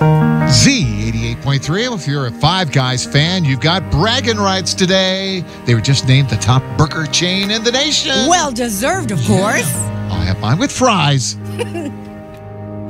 Z88.3. If you're a Five Guys fan, you've got bragging rights today. They were just named the top burger chain in the nation. Well deserved, of course. I'll have mine with fries.